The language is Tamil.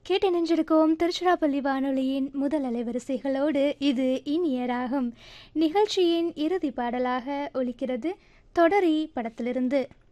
கேட்டு இணைஞ்சிருக்கோம் திருச்சிராப்பள்ளி வானொலியின் முதல் அலைவரிசைகளோடு. இது இனிய ராகம். நிகழ்ச்சியின் இறுதி பாடலாக ஒலிக்கிறது தொடரி படத்திலிருந்து.